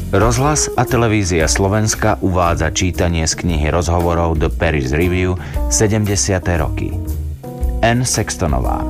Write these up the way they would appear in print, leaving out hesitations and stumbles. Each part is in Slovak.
Rozhlas a televízia Slovenska uvádza čítanie z knihy rozhovorov The Paris Review 70. roky. Anne Sextonová.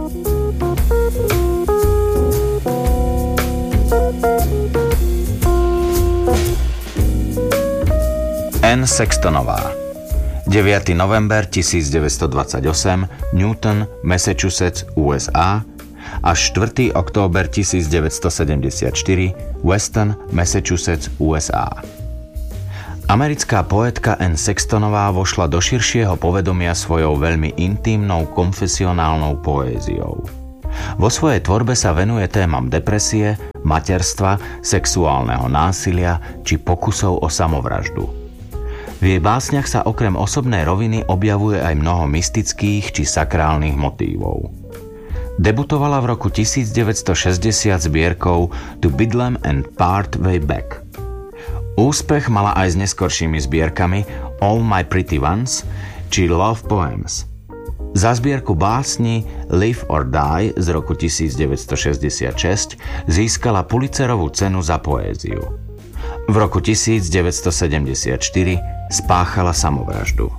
Anne Sextonová. 9. november 1928, Newton, Massachusetts, USA, až 4. október 1974, Weston, Massachusetts, USA. Americká poetka Anne Sextonová vošla do širšieho povedomia svojou veľmi intímnou konfesionálnou poéziou. Vo svojej tvorbe sa venuje témam depresie, materstva, sexuálneho násilia či pokusov o samovraždu. V jej básniach sa okrem osobnej roviny objavuje aj mnoho mystických či sakrálnych motívov. Debutovala v roku 1960 zbierkou To Bedlam and Part Way Back. Úspech mala aj s neskoršími zbierkami All My Pretty Ones či Love Poems. Za zbierku básni Live or Die z roku 1966 získala Pulitzerovú cenu za poéziu. V roku 1974 spáchala samovraždu.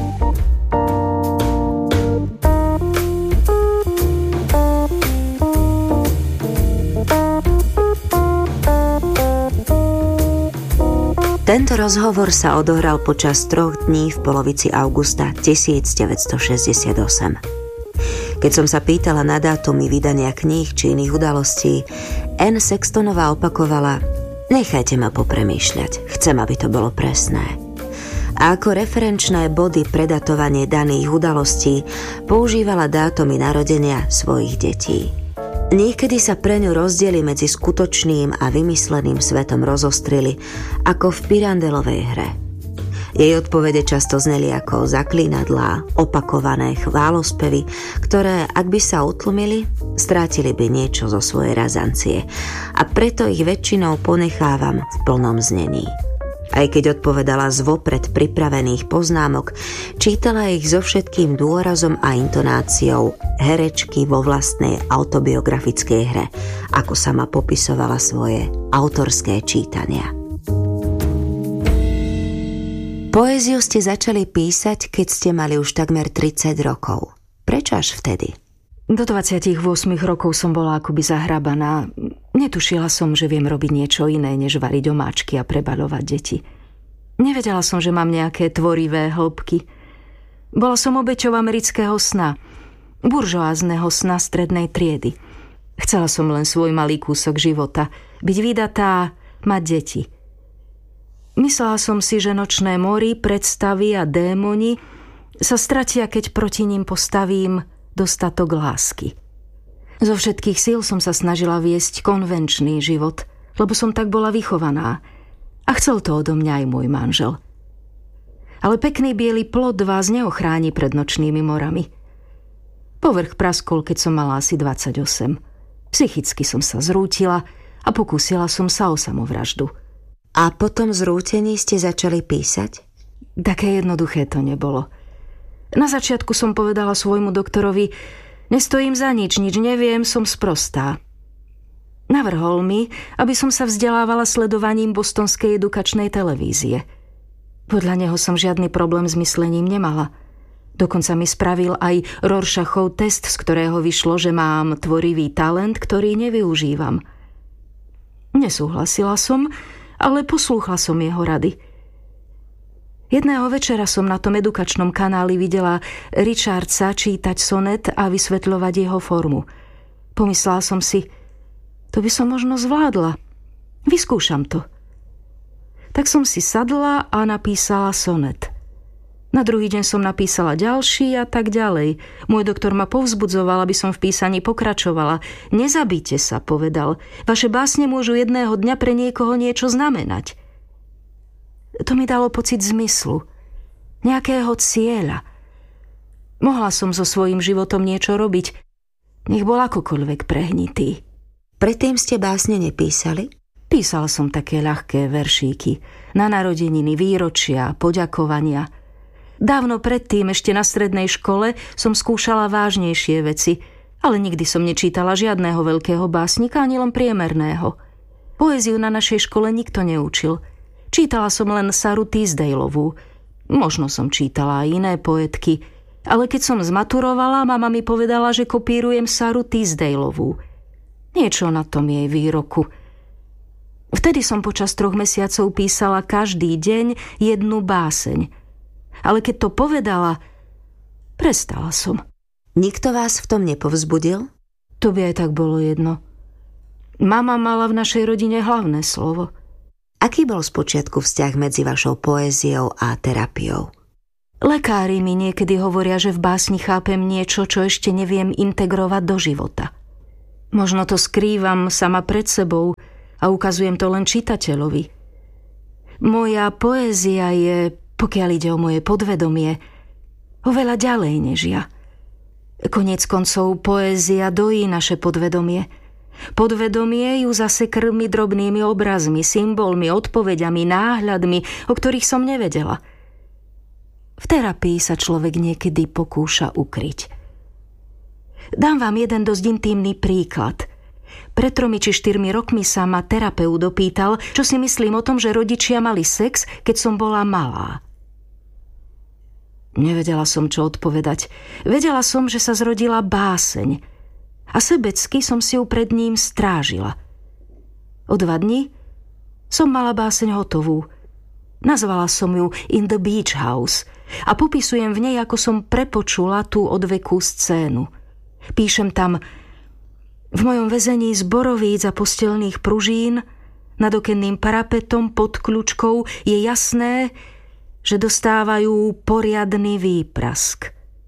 Tento rozhovor sa odohral počas 3 dní v polovici augusta 1968. Keď som sa pýtala na dátumy vydania kníh či iných udalostí, Anne Sextonová opakovala: nechajte ma popremýšľať, chcem, aby to bolo presné. A ako referenčné body pre datovanie daných udalostí používala dátumy narodenia svojich detí. Niekedy sa pre ňu rozdiely medzi skutočným a vymysleným svetom rozostrili, ako v Pirandelovej hre. Jej odpovede často zneli ako zaklínadlá, opakované chválospevy, ktoré, ak by sa utlmili, strátili by niečo zo svojej razancie a preto ich väčšinou ponechávam v plnom znení. Aj keď odpovedala z vopred pripravených poznámok, čítala ich so všetkým dôrazom a intonáciou herečky vo vlastnej autobiografickej hre, ako sama popisovala svoje autorské čítania. Poéziu ste začali písať, keď ste mali už takmer 30 rokov. Prečo až vtedy? Do 28 rokov som bola akoby zahrabaná. Netušila som, že viem robiť niečo iné, než variť omáčky a prebaľovať deti. Nevedela som, že mám nejaké tvorivé hĺbky. Bola som obeťou amerického sna, buržoázneho sna strednej triedy. Chcela som len svoj malý kúsok života, byť vydatá, mať deti. Myslela som si, že nočné mory, predstavy a démoni sa stratia, keď proti ním postavím dostatok lásky. Zo všetkých síl som sa snažila viesť konvenčný život, lebo som tak bola vychovaná a chcel to odo mňa aj môj manžel. Ale pekný biely plod vás neochráni pred nočnými morami. Povrch praskol, keď som mala asi 28. Psychicky som sa zrútila a pokúsila som sa o samovraždu. A potom zrútení ste začali písať? Také jednoduché to nebolo. Na začiatku som povedala svojmu doktorovi: nestojím za nič neviem, som sprostá. Navrhol mi, aby som sa vzdelávala sledovaním bostonskej edukačnej televízie. Podľa neho som žiadny problém s myslením nemala. Dokonca mi spravil aj Rorschachov test, z ktorého vyšlo, že mám tvorivý talent, ktorý nevyužívam. Nesúhlasila som, ale poslúchla som jeho rady. Jedného večera som na tom edukačnom kanáli videla Richardsa čítať sonet a vysvetľovať jeho formu. Pomyslela som si, to by som možno zvládla. Vyskúšam to. Tak som si sadla a napísala sonet. Na druhý deň som napísala ďalší a tak ďalej. Môj doktor ma povzbudzoval, aby som v písaní pokračovala. Nezabíte sa, povedal. Vaše básne môžu jedného dňa pre niekoho niečo znamenať. To mi dalo pocit zmyslu, nejakého cieľa. Mohla som so svojím životom niečo robiť, nech bol akokoľvek prehnitý. Predtým ste básne nepísali? Písala som také ľahké veršíky, na narodeniny, výročia, poďakovania. Dávno predtým, ešte na strednej škole, som skúšala vážnejšie veci, ale nikdy som nečítala žiadneho veľkého básnika, ani len priemerného. Poéziu na našej škole nikto neučil. Čítala som len Saru Teasdalovú. Možno som čítala aj iné poetky, ale keď som zmaturovala, mama mi povedala, že kopírujem Saru Teasdalovú. Niečo na tom jej výroku. Vtedy som počas 3 mesiacov písala každý deň jednu báseň. Ale keď to povedala, prestala som. Nikto vás v tom nepovzbudil? To by aj tak bolo jedno. Mama mala v našej rodine hlavné slovo. Aký bol spočiatku vzťah medzi vašou poéziou a terapiou? Lekári mi niekedy hovoria, že v básni chápem niečo, čo ešte neviem integrovať do života. Možno to skrývam sama pred sebou a ukazujem to len čitateľovi. Moja poézia je, pokiaľ ide o moje podvedomie, oveľa ďalej než ja. Koniec koncov poézia dojí naše podvedomie. Podvedomie ju zase krmi drobnými obrazmi, symbolmi, odpoveďami, náhľadmi, o ktorých som nevedela. V terapii sa človek niekedy pokúša ukryť. Dám vám jeden dosť intímny príklad. Pred 3 či 4 rokmi sa ma terapeut dopýtal, čo si myslím o tom, že rodičia mali sex, keď som bola malá. Nevedela som, čo odpovedať. Vedela som, že sa zrodila báseň a sebecky som si ju pred ním strážila. O 2 dni som mala báseň hotovú. Nazvala som ju In the Beach House a popisujem v nej, ako som prepočula tú odvekú scénu. Píšem tam: v mojom väzení z borovíc a postelných pružín nad okenným parapetom pod kľučkou je jasné, že dostávajú poriadny výprask.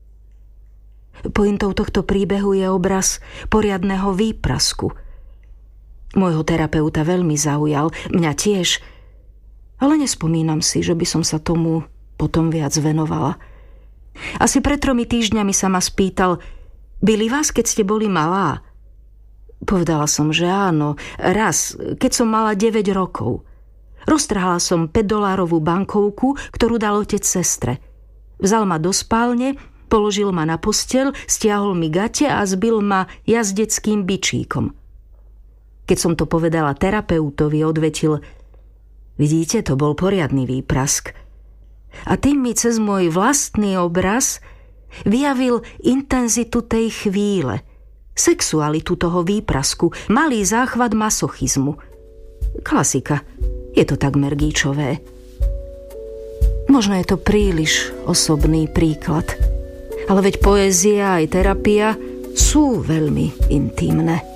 Pointou tohto príbehu je obraz poriadneho výprasku. Môjho terapeuta veľmi zaujal, mňa tiež, ale nespomínam si, že by som sa tomu potom viac venovala. Asi pred 3 týždňami sa ma spýtal: bili vás, keď ste boli malá? Povedala som, že áno, raz, keď som mala 9 rokov. Roztrhala som $5 bankovku, ktorú dal otec sestre. Vzal ma do spálne, položil ma na posteľ, stiahol mi gate a zbil ma jazdeckým bičíkom. Keď som to povedala terapeutovi, odvetil: vidíte, to bol poriadny výprask. A tým mi cez môj vlastný obraz vyjavil intenzitu tej chvíle, sexualitu toho výprasku, malý záchvat masochizmu. Klasika. Je to takmer gíčové. Možno je to príliš osobný príklad, ale veď poézia aj terapia sú veľmi intímne.